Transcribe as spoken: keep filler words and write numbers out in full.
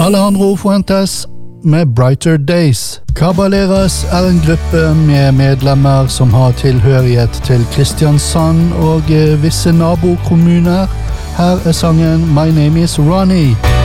Alejandro Fuentes med Brighter Days. Caballeros er en gruppe med medlemmer som har tilhørighet til Kristiansand og visse nabokommuner. Her er sangen My Name is Ronnie.